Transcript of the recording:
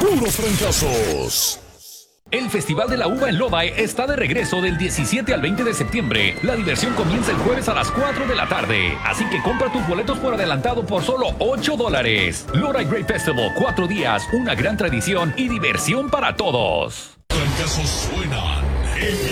puros fracasos. El Festival de la Uva en Lodi está de regreso del 17 al 20 de septiembre. La diversión comienza el jueves a las 4 de la tarde. Así que compra tus boletos por adelantado por solo $8. Lodi Grape Festival, 4 días, una gran tradición y diversión para todos. Fracasos suenan.